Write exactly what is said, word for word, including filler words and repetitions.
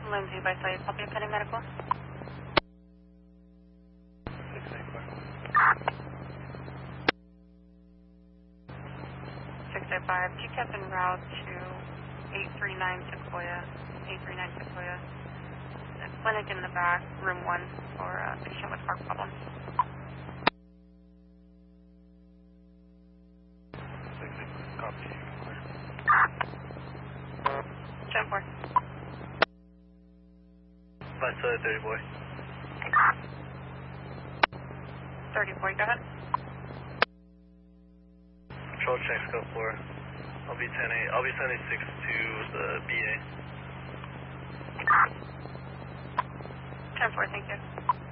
Lindsay by Site, help you pending medical? six eight five. six eight five, G C A P en route to eight three nine Sequoia, eight three nine Sequoia. The clinic in the back, room one, for a patient with heart problems. six eight five, copy you, clear. ten four. By Site, thirty boy. thirty-four, go ahead. Control check, scope four. I'll be ten eight. I'll be seventy-six to the B A. ten four, thank you.